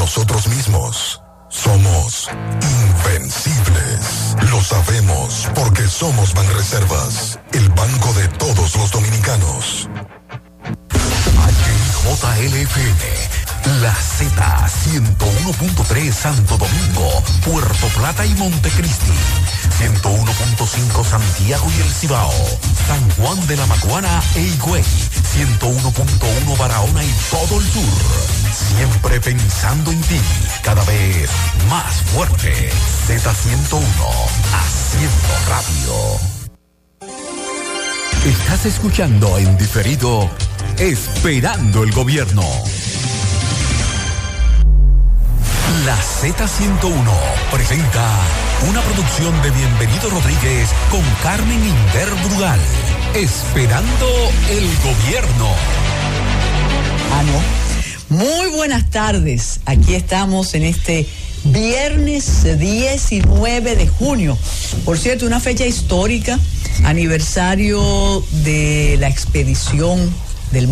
nosotros mismos. Somos invencibles. Lo sabemos porque somos Banreservas, el banco de todos los dominicanos. HIJLFM, La Z, 101.3 Santo Domingo, Puerto Plata y Montecristi, 101.5 Santiago y El Cibao, San Juan de la Maguana e Higüey, 101.1 Barahona y todo el sur. Siempre pensando en ti, cada vez más fuerte. Z101, haciendo radio. Estás escuchando en diferido Esperando el Gobierno. La Z101 presenta una producción de Bienvenido Rodríguez con Carmen Inder Brugal. Esperando el Gobierno. Muy buenas tardes. Aquí estamos en este viernes 19 de junio. Por cierto, una fecha histórica, aniversario de la expedición del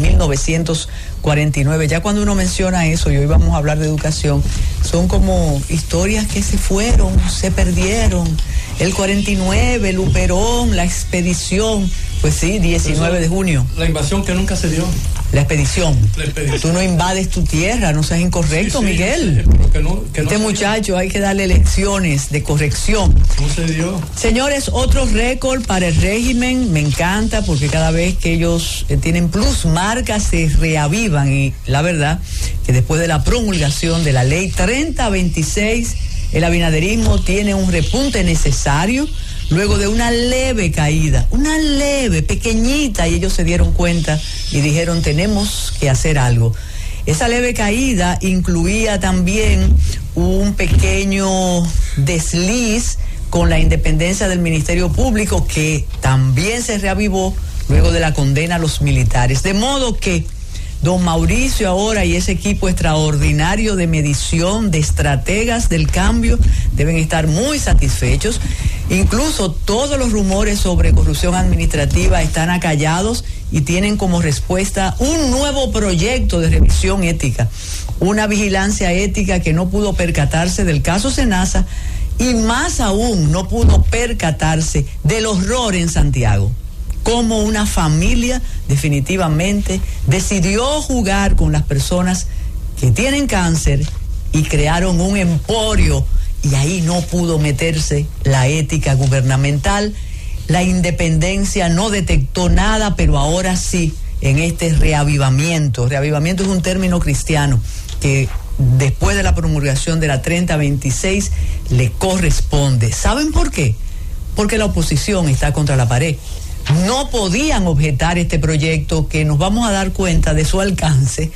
1949. Ya cuando uno menciona eso, y hoy vamos a hablar de educación, son como historias que se fueron, se perdieron. El 49, Luperón, la expedición, pues sí, 19 de junio. La invasión que nunca se dio. La expedición. Tú no invades tu tierra, no seas incorrecto, sí, Miguel. Que no muchacho hay que darle lecciones de corrección. No se dio. Señores, otro récord para el régimen. Me encanta porque cada vez que ellos tienen plus marcas se reavivan, y la verdad que después de la promulgación de la ley 3026, el abinaderismo tiene un repunte necesario luego de una leve caída, una leve, pequeñita, y ellos se dieron cuenta y dijeron, tenemos que hacer algo. Esa leve caída incluía también un pequeño desliz con la independencia del Ministerio Público, que también se reavivó luego de la condena a los militares. De modo que don Mauricio ahora y ese equipo extraordinario de medición, de estrategas del cambio, deben estar muy satisfechos. Incluso todos los rumores sobre corrupción administrativa están acallados y tienen como respuesta un nuevo proyecto de revisión ética, una vigilancia ética que no pudo percatarse del caso Senasa y más aún no pudo percatarse del horror en Santiago. Cómo una familia definitivamente decidió jugar con las personas que tienen cáncer y crearon un emporio, y ahí no pudo meterse la ética gubernamental. La independencia no detectó nada, pero ahora sí, en este reavivamiento. Reavivamiento es un término cristiano que después de la promulgación de la 3026 le corresponde. ¿Saben por qué? Porque la oposición está contra la pared. No podían objetar este proyecto, que nos vamos a dar cuenta de su alcance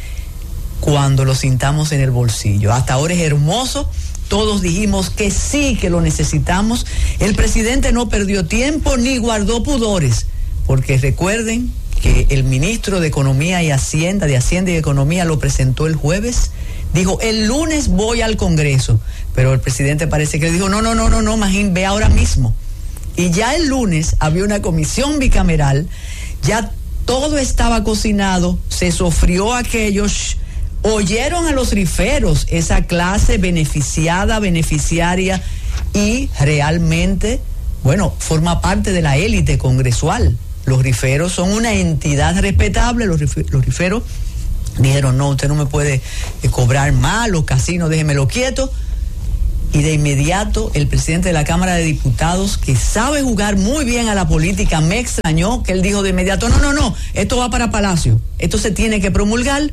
cuando lo sintamos en el bolsillo. Hasta ahora es hermoso, todos dijimos que sí, que lo necesitamos. El presidente no perdió tiempo ni guardó pudores, porque recuerden que el ministro de Economía y Hacienda, de Hacienda y Economía, lo presentó el jueves. Dijo, el lunes voy al Congreso, pero el presidente parece que le dijo, no, Magín, ve ahora mismo. Y ya el lunes había una comisión bicameral, ya todo estaba cocinado, se sofrió aquello, oyeron a los riferos, esa clase beneficiaria, y realmente, bueno, forma parte de la élite congresual. Los riferos son una entidad respetable. Los riferos dijeron, no, usted no me puede cobrar más, los casinos, déjemelo quieto. Y de inmediato el presidente de la Cámara de Diputados, que sabe jugar muy bien a la política, me extrañó que él dijo de inmediato, no, esto va para Palacio, esto se tiene que promulgar.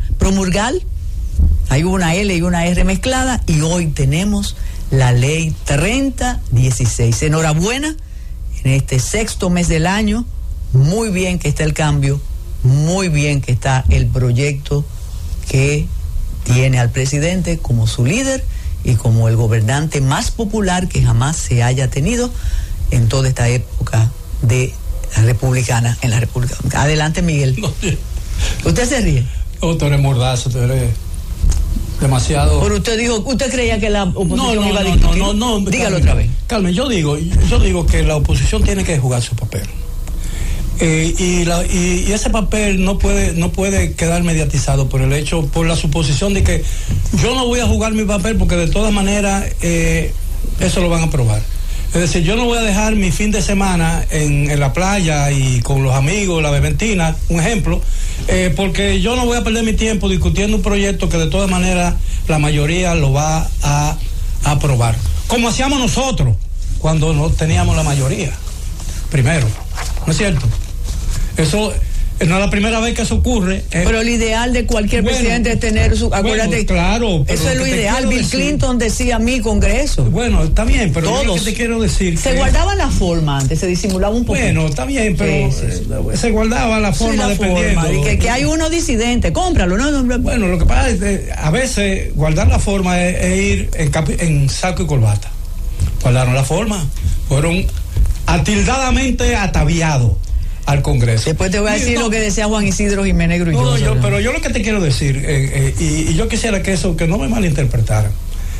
Hay una L y una R mezclada, y hoy tenemos la ley 3016. Enhorabuena, en este sexto mes del año, muy bien que está el cambio, muy bien que está el proyecto que tiene al presidente como su líder y como el gobernante más popular que jamás se haya tenido en toda esta época de republicana, en la República Dominicana. Adelante, Miguel. No, ¿Usted se ríe? No, tú eres mordazo, tú eres demasiado. Pero usted dijo, usted creía que la oposición iba a discutir. No, dígalo otra vez. Carmen, yo digo que la oposición tiene que jugar su papel. Y ese papel no puede quedar mediatizado por la suposición de que yo no voy a jugar mi papel porque de todas maneras eso lo van a aprobar. Es decir, yo no voy a dejar mi fin de semana en la playa y con los amigos, la beventina, un ejemplo, porque yo no voy a perder mi tiempo discutiendo un proyecto que de todas maneras la mayoría lo va a aprobar. Como hacíamos nosotros cuando no teníamos la mayoría, primero, ¿no es cierto? Eso no es la primera vez que eso ocurre. Pero lo ideal de cualquier presidente es tener su... Acuérdate, claro. Eso es lo ideal. Bill Clinton decía mi Congreso. Bueno, está bien, pero todos. Yo lo que te quiero decir... Se guardaba la forma antes, se disimulaba un poquito. Bueno, está bien, pero se guardaba la forma dependiendo. Que hay uno disidente, cómpralo. No. Bueno, lo que pasa es que a veces guardar la forma es ir en saco y corbata. Guardaron la forma. Fueron atildadamente ataviados al Congreso. Después te voy a decir lo que decía Juan Isidro Jiménez Grullón. Pero yo lo que te quiero decir, y yo quisiera que no me malinterpretaran,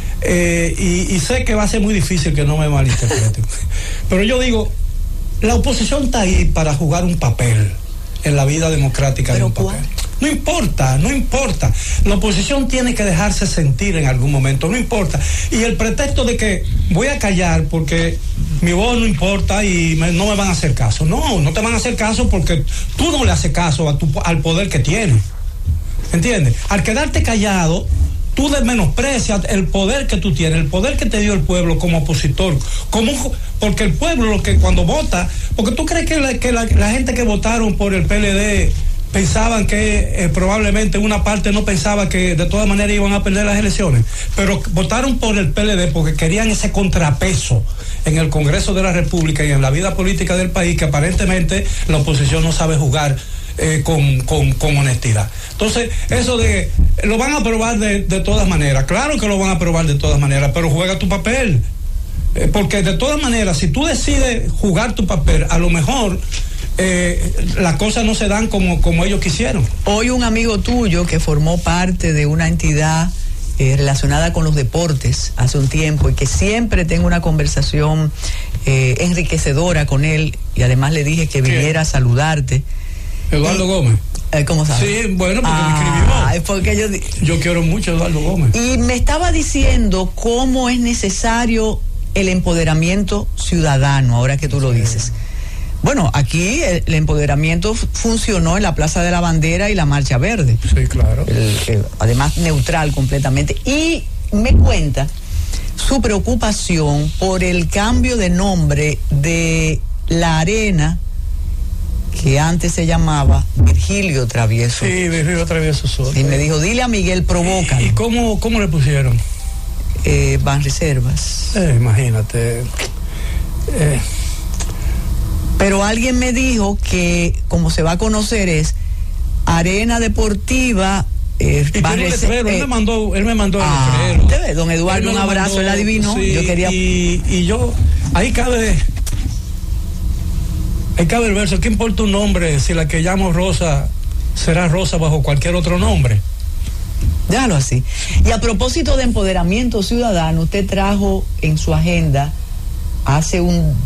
y sé que va a ser muy difícil que no me malinterpreten, pero yo digo, la oposición está ahí para jugar un papel en la vida democrática de un papel. No importa. La oposición tiene que dejarse sentir en algún momento, no importa. Y el pretexto de que voy a callar porque mi voz no importa y no me van a hacer caso. No te van a hacer caso porque tú no le haces caso al poder que tienes. ¿Entiendes? Al quedarte callado, tú menosprecias el poder que tú tienes, el poder que te dio el pueblo como opositor. Porque el pueblo, lo que cuando vota, porque tú crees que la gente que votaron por el PLD pensaban que probablemente una parte no pensaba que de todas maneras iban a perder las elecciones, pero votaron por el PLD porque querían ese contrapeso en el Congreso de la República y en la vida política del país que aparentemente la oposición no sabe jugar con honestidad. Entonces, eso de lo van a aprobar de todas maneras, claro que lo van a aprobar de todas maneras, pero juega tu papel, porque de todas maneras, si tú decides jugar tu papel, a lo mejor las cosas no se dan como ellos quisieron. Hoy un amigo tuyo que formó parte de una entidad relacionada con los deportes hace un tiempo y que siempre tengo una conversación enriquecedora con él, y además le dije que viniera a saludarte. Eduardo Gómez. ¿Cómo sabes? Sí, bueno, porque me escribió. Es porque yo quiero mucho a Eduardo Gómez. Y me estaba diciendo cómo es necesario el empoderamiento ciudadano, ahora que tú lo dices. Bueno, aquí el empoderamiento funcionó en la Plaza de la Bandera y la Marcha Verde. Sí, claro. Además, neutral completamente. Y me cuenta su preocupación por el cambio de nombre de la arena que antes se llamaba Virgilio Travieso. Sí, Virgilio Travieso Soto. Y me dijo, dile a Miguel Provoca. ¿Y cómo le pusieron? Banreservas. Imagínate. Pero alguien me dijo que como se va a conocer es Arena Deportiva. Él me mandó el letrero. ¿Te ves, don Eduardo? Un abrazo, él adivinó. Sí, yo quería. Y yo, ahí cabe el verso. ¿Qué importa un nombre si la que llamo Rosa será Rosa bajo cualquier otro nombre? Déjalo así. Y a propósito de empoderamiento ciudadano, usted trajo en su agenda hace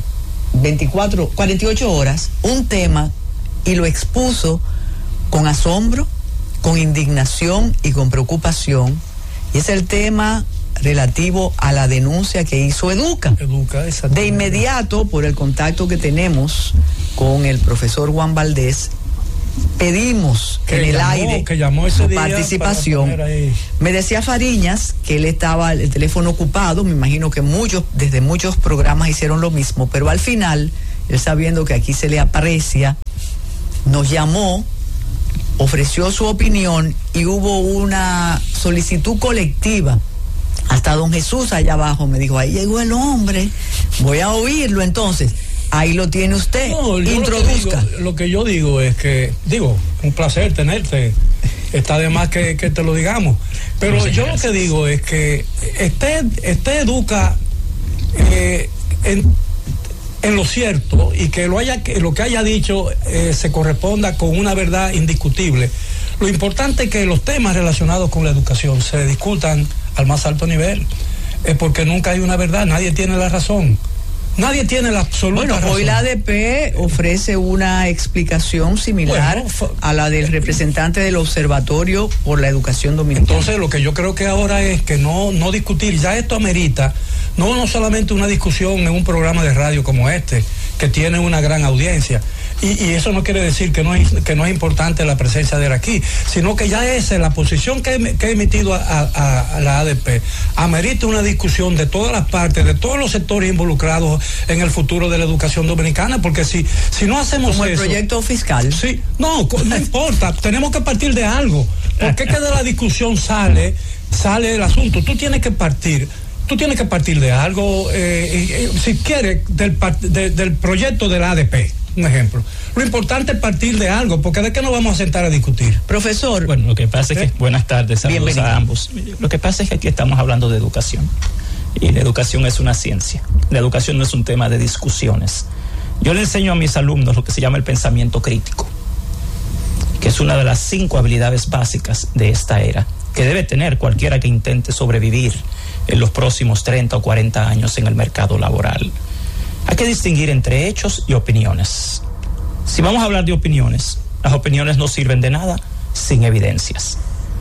48 horas un tema y lo expuso con asombro, con indignación y con preocupación, y es el tema relativo a la denuncia que hizo Educa. De inmediato, por el contacto que tenemos con el profesor Juan Valdés, pedimos en el aire su participación. Me decía Fariñas que él estaba el teléfono ocupado, me imagino que desde muchos programas hicieron lo mismo, pero al final, él sabiendo que aquí se le aprecia, nos llamó, ofreció su opinión y hubo una solicitud colectiva. Hasta don Jesús allá abajo me dijo, ahí llegó el hombre, voy a oírlo entonces. Ahí lo tiene usted. No, introduzca. Lo que yo digo es que, un placer tenerte. Está de más que te lo digamos. Pero no, yo lo que digo es que esté Educa en lo cierto y que lo que haya dicho se corresponda con una verdad indiscutible. Lo importante es que los temas relacionados con la educación se discutan al más alto nivel, porque nunca hay una verdad, nadie tiene la razón. Nadie tiene la absoluta razón. Hoy la ADP ofrece una explicación similar a la del representante del Observatorio por la Educación Dominicana. Entonces, lo que yo creo que ahora es que no discutir, ya esto amerita no solamente una discusión en un programa de radio como este, que tiene una gran audiencia, y eso no quiere decir que no es importante la presencia de él aquí, sino que ya esa es la posición que ha emitido a la ADP, amerita una discusión de todas las partes, de todos los sectores involucrados en el futuro de la educación dominicana, porque si no hacemos como eso... el proyecto fiscal. Sí, no importa, tenemos que partir de algo, porque que de la discusión sale el asunto, tú tienes que partir de algo, si quieres, del proyecto de la ADP, un ejemplo. Lo importante es partir de algo, porque ¿de qué nos vamos a sentar a discutir? Profesor. Bueno, lo que pasa es que, buenas tardes, saludos bienvenido a ambos. Lo que pasa es que aquí estamos hablando de educación, y la educación es una ciencia. La educación no es un tema de discusiones. Yo le enseño a mis alumnos lo que se llama el pensamiento crítico, que es una de las 5 habilidades básicas de esta era, que debe tener cualquiera que intente sobrevivir en los próximos 30 o 40 años en el mercado laboral. Hay que distinguir entre hechos y opiniones. Si vamos a hablar de opiniones, las opiniones no sirven de nada sin evidencias.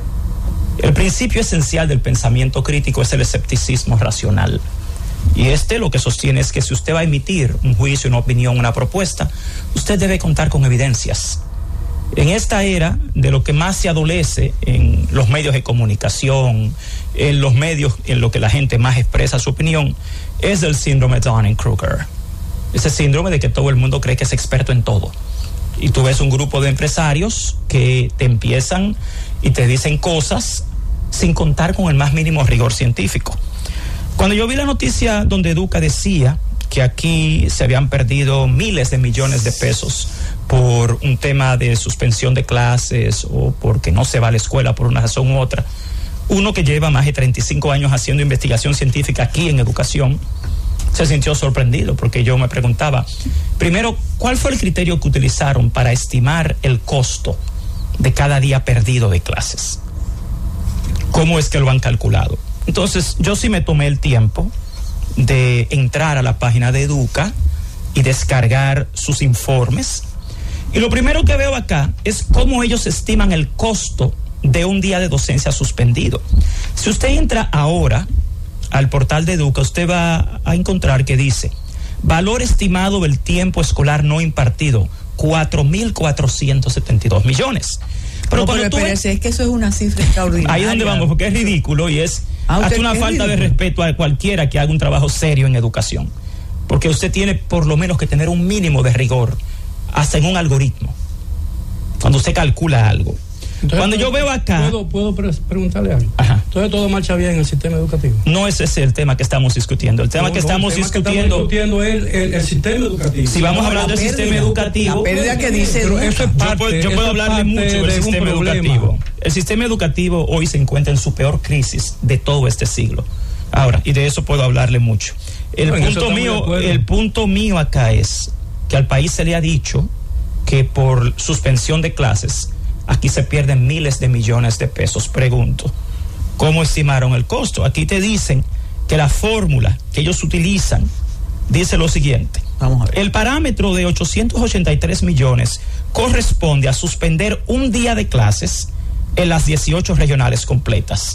El principio esencial del pensamiento crítico es el escepticismo racional. Y lo que sostiene es que si usted va a emitir un juicio, una opinión, una propuesta, usted debe contar con evidencias. En esta era, de lo que más se adolece en los medios de comunicación, en los medios en lo que la gente más expresa su opinión, es el síndrome de Dunning-Kruger. Ese síndrome de que todo el mundo cree que es experto en todo. Y tú ves un grupo de empresarios que te empiezan y te dicen cosas sin contar con el más mínimo rigor científico. Cuando yo vi la noticia donde Educa decía que aquí se habían perdido miles de millones de pesos por un tema de suspensión de clases o porque no se va a la escuela por una razón u otra, uno que lleva más de 35 años haciendo investigación científica aquí en educación, se sintió sorprendido, porque yo me preguntaba, primero, ¿cuál fue el criterio que utilizaron para estimar el costo de cada día perdido de clases? ¿Cómo es que lo han calculado? Entonces, yo sí me tomé el tiempo de entrar a la página de Educa y descargar sus informes. Y lo primero que veo acá es cómo ellos estiman el costo de un día de docencia suspendido. Si usted entra ahora al portal de Educa, usted va a encontrar que dice, valor estimado del tiempo escolar no impartido, 4.472 millones. Pero es que eso es una cifra extraordinaria. Ahí es donde vamos, porque es ridículo y es hasta una falta de respeto a cualquiera que haga un trabajo serio en educación. Porque usted tiene por lo menos que tener un mínimo de rigor, hasta en un algoritmo, cuando usted calcula algo. Entonces, cuando yo veo acá... ¿Puedo preguntarle algo? Ajá. Entonces, ¿todo marcha bien en el sistema educativo? No es ese el tema que estamos discutiendo. El tema que estamos discutiendo es el sistema educativo. Si vamos a hablar del sistema educativo... La pérdida que dice... Yo puedo hablarle mucho del sistema educativo. El sistema educativo hoy se encuentra en su peor crisis de todo este siglo. Ahora, y de eso puedo hablarle mucho. El punto mío acá es que al país se le ha dicho que por suspensión de clases aquí se pierden miles de millones de pesos. Pregunto, ¿cómo estimaron el costo? Aquí te dicen que la fórmula que ellos utilizan dice lo siguiente. Vamos a ver. El parámetro de 883 millones corresponde a suspender un día de clases en las 18 regionales completas.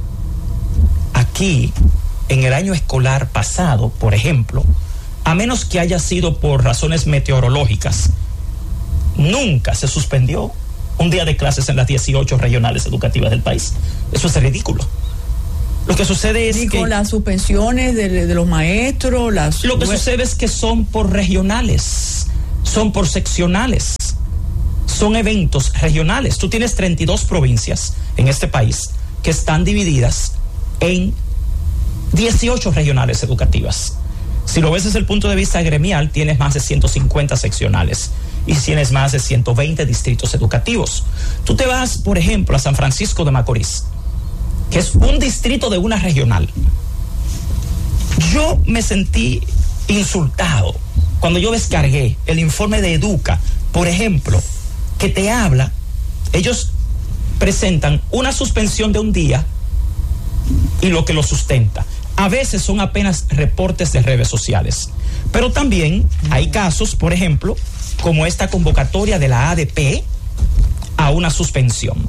Aquí, en el año escolar pasado, por ejemplo, a menos que haya sido por razones meteorológicas, nunca se suspendió un día de clases en las 18 regionales educativas del país. Eso es ridículo. Lo que sucede es que... con las suspensiones de los maestros, Lo que sucede es que son por regionales, son por seccionales, son eventos regionales. Tú tienes 32 provincias en este país que están divididas en 18 regionales educativas. Si lo ves desde el punto de vista gremial, tienes más de 150 seccionales y tienes más de 120 distritos educativos. Tú te vas, por ejemplo, a San Francisco de Macorís, que es un distrito de una regional. Yo me sentí insultado cuando yo descargué el informe de Educa, por ejemplo, que te habla, ellos presentan una suspensión de un día y lo que lo sustenta. A veces son apenas reportes de redes sociales, Pero también hay casos, por ejemplo, como esta convocatoria de la ADP a una suspensión.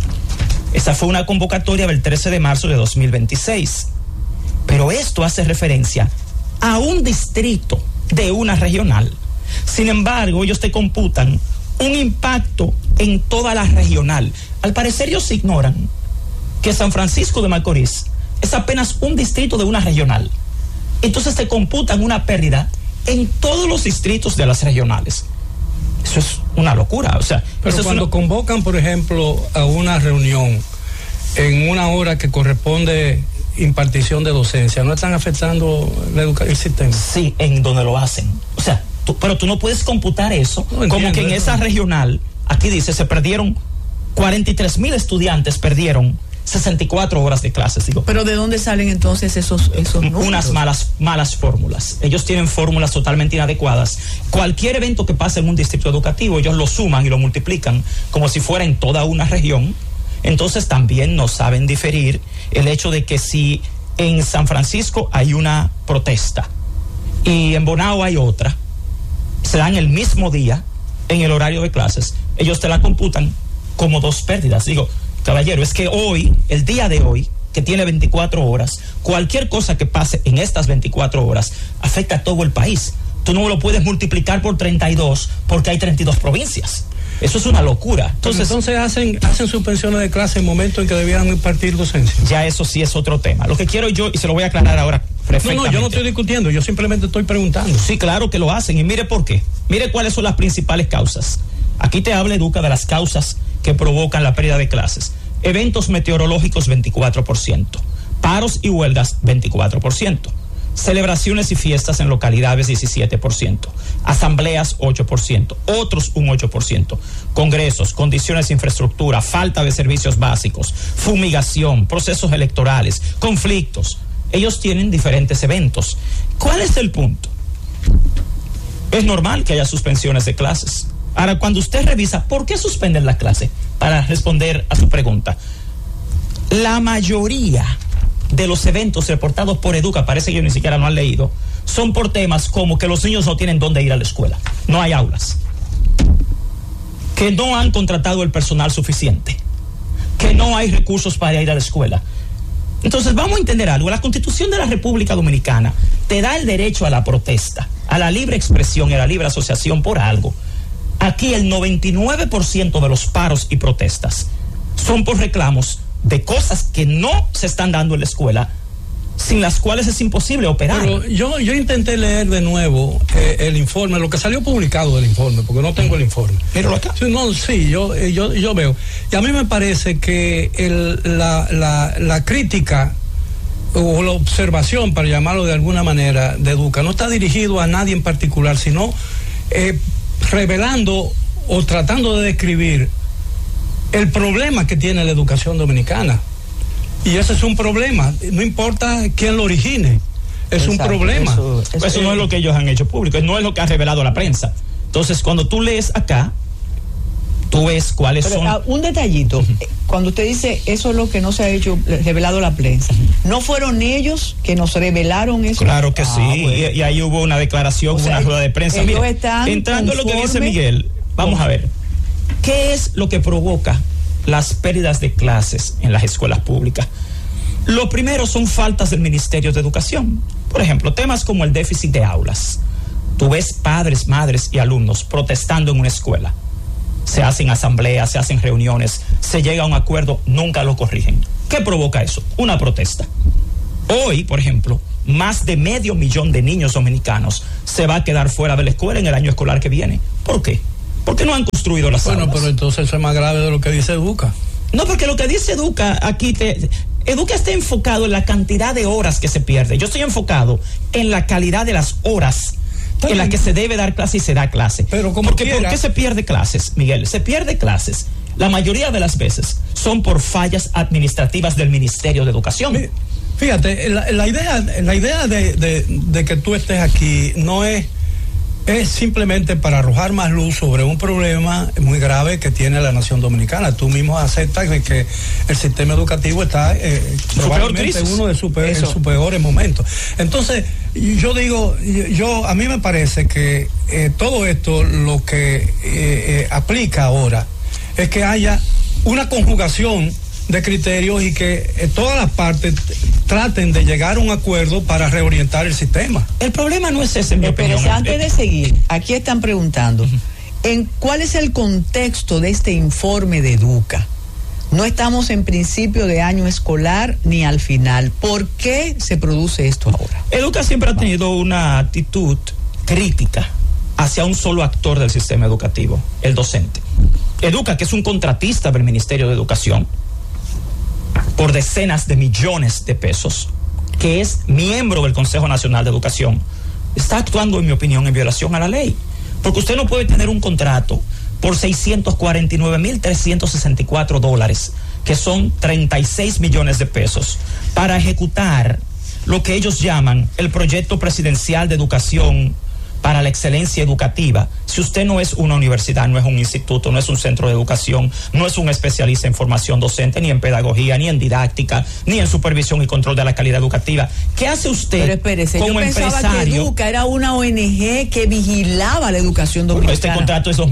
Esa fue una convocatoria del 13 de marzo de 2026. Pero esto hace referencia a un distrito de una regional. Sin embargo, ellos te computan un impacto en toda la regional. Al parecer ellos ignoran que San Francisco de Macorís es apenas un distrito de una regional. Entonces te computan una pérdida en todos los distritos de las regionales. Eso es una locura. O sea, pero eso cuando convocan, por ejemplo, a una reunión en una hora que corresponde impartición de docencia, ¿no están afectando el sistema? Sí, en donde lo hacen. O sea, pero tú no puedes computar eso como que en esa regional, aquí dice, se perdieron 43,000 estudiantes, perdieron 64 horas de clases. Digo, pero ¿de dónde salen entonces esos números? Unas malas fórmulas. Ellos tienen fórmulas totalmente inadecuadas. Cualquier evento que pase en un distrito educativo, ellos lo suman y lo multiplican como si fuera en toda una región. Entonces también no saben diferir el hecho de que si en San Francisco hay una protesta y en Bonao hay otra, se dan el mismo día en el horario de clases, ellos te la computan como dos pérdidas. Digo, caballero, es que hoy, el día de hoy, que tiene 24 horas, cualquier cosa que pase en estas 24 horas afecta a todo el país. Tú no lo puedes multiplicar por 32 porque hay 32 provincias. Eso es una locura. Entonces hacen suspensiones de clase en momentos en que debían impartir docencia. Ya eso sí es otro tema. Lo que quiero yo, y se lo voy a aclarar ahora perfectamente. No, yo no estoy discutiendo, yo simplemente estoy preguntando. Sí, claro que lo hacen, y mire por qué. Mire cuáles son las principales causas. Aquí te habla Educa de las causas que provocan la pérdida de clases. Eventos meteorológicos, 24%. Paros y huelgas, 24%. Celebraciones y fiestas en localidades, 17%. Asambleas, 8%. Otros, un 8%. Congresos, condiciones de infraestructura, falta de servicios básicos, fumigación, procesos electorales, conflictos. Ellos tienen diferentes eventos. ¿Cuál es el punto? Es normal que haya suspensiones de clases. Ahora, cuando usted revisa, ¿por qué suspenden la clase? Para responder a su pregunta. La mayoría de los eventos reportados por Educa, parece que ellos ni siquiera no han leído, son por temas como que los niños no tienen dónde ir a la escuela, no hay aulas, que no han contratado el personal suficiente, que no hay recursos para ir a la escuela. Entonces vamos a entender algo. La Constitución de la República Dominicana te da el derecho a la protesta, a la libre expresión y a la libre asociación por algo. Aquí el 99% de los paros y protestas son por reclamos de cosas que no se están dando en la escuela, sin las cuales es imposible operar. Pero yo intenté leer de nuevo el informe, lo que salió publicado del informe, porque no tengo el informe. Míralo acá. Sí, yo veo. Y a mí me parece que la crítica o la observación, para llamarlo de alguna manera, de Educa, no está dirigido a nadie en particular, sino revelando o tratando de describir el problema que tiene la educación dominicana. Y ese es un problema, no importa quién lo origine, es un problema. Eso no es lo que ellos han hecho público, no es lo que ha revelado la prensa. Entonces, cuando tú lees acá, tú ves cuáles son... Un detallito, cuando usted dice eso es lo que no se ha hecho, revelado la prensa, ¿no fueron ellos que nos revelaron eso? Claro que sí, bueno. y ahí hubo una declaración, una rueda de prensa. Mira, entrando en lo que dice Miguel, vamos a ver, ¿qué es lo que provoca las pérdidas de clases en las escuelas públicas? Lo primero son faltas del Ministerio de Educación. Por ejemplo, temas como el déficit de aulas. Tú ves padres, madres y alumnos protestando en una escuela. Se hacen asambleas, se hacen reuniones, se llega a un acuerdo, nunca lo corrigen. ¿Qué provoca eso? Una protesta. Hoy, por ejemplo, más de 500,000 de niños dominicanos se va a quedar fuera de la escuela en el año escolar que viene. ¿Por qué? Porque no han construido las aulas. Bueno, pero entonces eso es más grave de lo que dice Educa. No, porque lo que dice Educa aquí Educa está enfocado en la cantidad de horas que se pierde. Yo estoy enfocado en la calidad de las horas en las que se debe dar clase y se da clase. Pero ¿Por qué se pierde clases, Miguel? Se pierde clases. La mayoría de las veces son por fallas administrativas del Ministerio de Educación. Fíjate, la idea de que tú estés aquí no es es simplemente para arrojar más luz sobre un problema muy grave que tiene la nación dominicana. Tú mismo aceptas de que el sistema educativo está probablemente en uno de sus peores momentos. Entonces, yo digo, a mí me parece que todo esto lo que aplica ahora es que haya una conjugación de criterios y que todas las partes traten de llegar a un acuerdo para reorientar el sistema. El problema no es ese, en mi opinión. Pero antes de seguir, aquí están preguntando, ¿cuál es el contexto de este informe de Educa? No estamos en principio de año escolar ni al final. ¿Por qué se produce esto ahora? Educa siempre ha tenido una actitud crítica hacia un solo actor del sistema educativo, el docente. Educa, que es un contratista del Ministerio de Educación, por decenas de millones de pesos, que es miembro del Consejo Nacional de Educación, está actuando, en mi opinión, en violación a la ley. Porque usted no puede tener un contrato por $649,364, que son 36 millones de pesos, para ejecutar lo que ellos llaman el proyecto presidencial de educación para la excelencia educativa. Si usted no es una universidad, no es un instituto, no es un centro de educación, no es un especialista en formación docente, ni en pedagogía, ni en didáctica, ni en supervisión y control de la calidad educativa, ¿qué hace usted? Pero espérese, como yo pensaba empresario? Que Educa era una ONG que vigilaba la educación dominicana. Este contrato es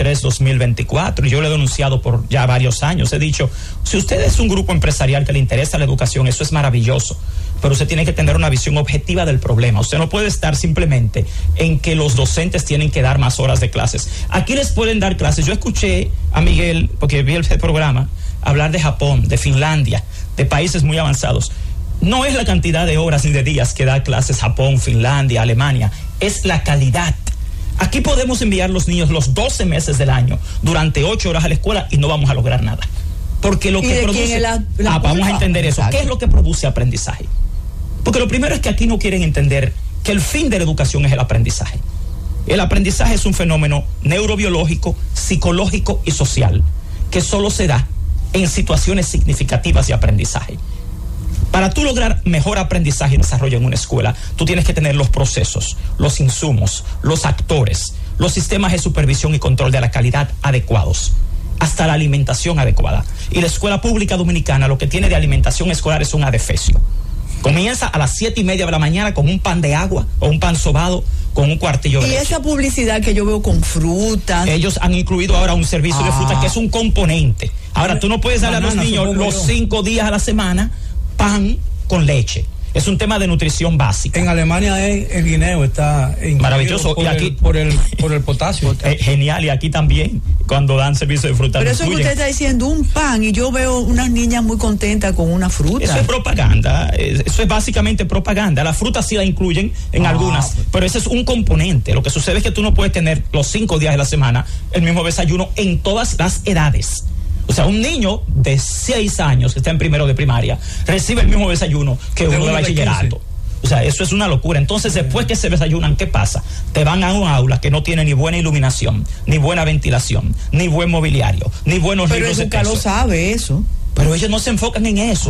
2023-2024 y yo lo he denunciado por ya varios años. He dicho, si usted es un grupo empresarial que le interesa la educación, eso es maravilloso, pero usted tiene que tener una visión objetiva del problema. Usted no puede estar simplemente en que los docentes tienen que dar más horas de clases. Aquí les pueden dar clases. Yo escuché a Miguel, porque vi el programa, hablar de Japón, de Finlandia, de países muy avanzados. No es la cantidad de horas ni de días que da clases Japón, Finlandia, Alemania, es la calidad. Aquí podemos enviar los niños los 12 meses del año durante 8 horas a la escuela y no vamos a lograr nada. Porque lo que produce... vamos a entender eso. Exacto. ¿Qué es lo que produce aprendizaje? Porque lo primero es que aquí no quieren entender que el fin de la educación es el aprendizaje. El aprendizaje es un fenómeno neurobiológico, psicológico y social, que solo se da en situaciones significativas de aprendizaje. Para tú lograr mejor aprendizaje y desarrollo en una escuela, tú tienes que tener los procesos, los insumos, los actores, los sistemas de supervisión y control de la calidad adecuados, hasta la alimentación adecuada. Y la escuela pública dominicana lo que tiene de alimentación escolar es un adefesio. Comienza a las 7:30 de la mañana con un pan de agua o un pan sobado con un cuartillo de leche. Y esa publicidad que yo veo con frutas. Ellos han incluido ahora un servicio de frutas que es un componente. Ahora tú no puedes darle a los niños los 5 días a la semana pan con leche. Es un tema de nutrición básica. En Alemania el guineo está maravilloso por, y aquí, por el potasio. Genial, y aquí también cuando dan servicio de fruta. Pero eso que usted está diciendo, un pan, y yo veo unas niñas muy contentas con una fruta. Eso es propaganda, eso es básicamente propaganda. La fruta sí la incluyen en algunas, pero ese es un componente. Lo que sucede es que tú no puedes tener los 5 días de la semana el mismo desayuno en todas las edades. O sea, un niño de 6 años que está en primero de primaria recibe el mismo desayuno que uno de bachillerato. O sea, eso es una locura. Entonces, después que se desayunan, ¿qué pasa? Te van a un aula que no tiene ni buena iluminación, ni buena ventilación, ni buen mobiliario, ni buenos libros de texto. Pero Educa lo sabe eso. Pero ellos no se enfocan en eso.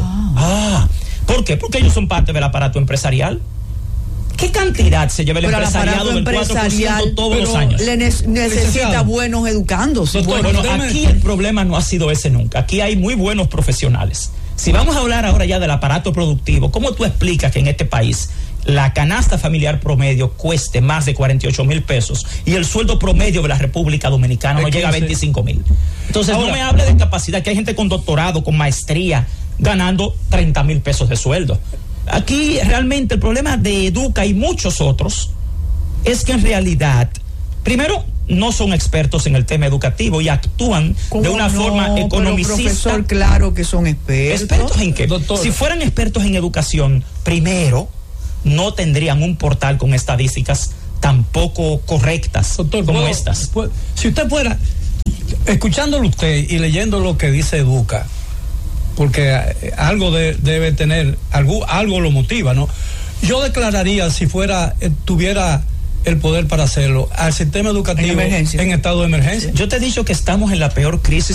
¿Por qué? Porque ellos son parte del aparato empresarial. ¿Qué cantidad se lleva el empresariado del 4% todos los años? Necesita buenos educandos. Bueno, aquí el problema no ha sido ese nunca. Aquí hay muy buenos profesionales. Si vamos a hablar ahora ya del aparato productivo, ¿cómo tú explicas que en este país la canasta familiar promedio cueste más de 48,000 pesos y el sueldo promedio de la República Dominicana no llega a 25,000? Entonces ahora, no me hable de capacidad, que hay gente con doctorado, con maestría, ganando 30,000 pesos de sueldo. Aquí realmente el problema de Educa y muchos otros es que en realidad, primero, no son expertos en el tema educativo y actúan de una forma economicista. Profesor, claro que son expertos. ¿Expertos en qué? Doctor. Si fueran expertos en educación, primero, no tendrían un portal con estadísticas tan poco correctas, doctor, como estas. Si usted fuera, escuchándolo usted y leyendo lo que dice Educa, porque algo debe tener, algo lo motiva, ¿no? Yo declararía, si tuviera el poder para hacerlo, al sistema educativo en estado de emergencia. Yo te he dicho que estamos en la peor crisis